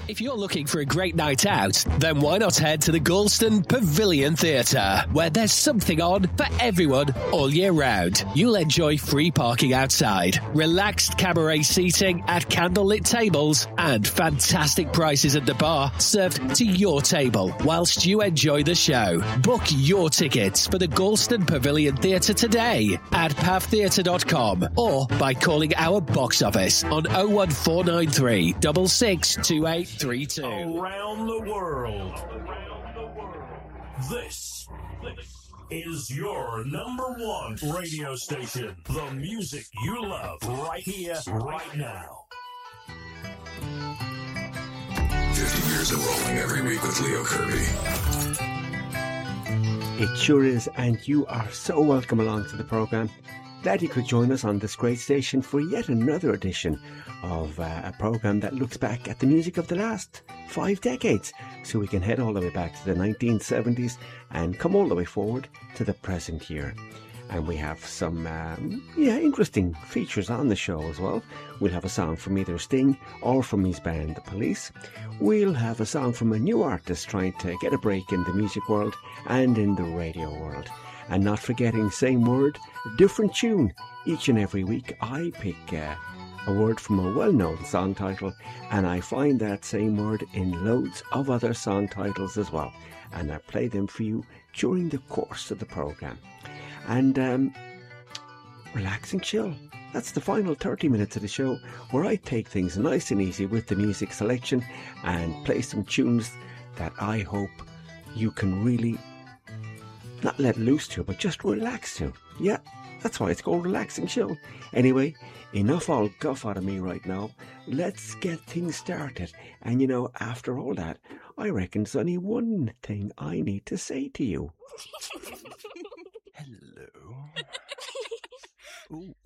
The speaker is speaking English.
If you're looking for a great night out, then why not head to the Galston Pavilion Theatre, where there's something on for everyone all year round. You'll enjoy free parking outside, relaxed cabaret seating at candlelit tables, and fantastic prices at the bar served to your table whilst you enjoy the show. Book your tickets for the Galston Pavilion Theatre today at pavtheatre.com or by calling our box office on 01493 662832. Around the world. This is your number one radio station. The music you love right here, right now. 50 years of rolling every week with Leo Kirby. It sure is, and you are so welcome along to the programme. Glad you could join us on this great station for yet another edition of a programme that looks back at the music of the last 5 decades. So we can head all the way back to the 1970s and come all the way forward to the present year. And we have some interesting features on the show as well. We'll have a song from either Sting or from his band The Police. We'll have a song from a new artist trying to get a break in the music world and in the radio world. And not forgetting Same Word, Different Tune. Each and every week I pick a word from a well-known song title, and I find that same word in loads of other song titles as well. And I play them for you during the course of the programme. And relax and chill. That's the final 30 minutes of the show, where I take things nice and easy with the music selection and play some tunes that I hope you can really not let loose to, but just relax to. Yeah, that's why it's called Relax and Chill. Anyway, enough all guff out of me right now. Let's get things started. And you know, after all that, I reckon there's only one thing I need to say to you. Hello. Ooh.